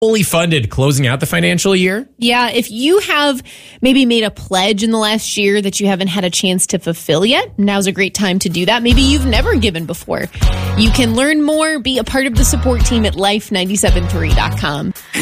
fully funded closing out the financial year. Yeah, if you have maybe made a pledge in the last year that you haven't had a chance to fulfill yet, now's a great time to do that. Maybe you've never given before. You can learn more, be a part of the support team at life973.com.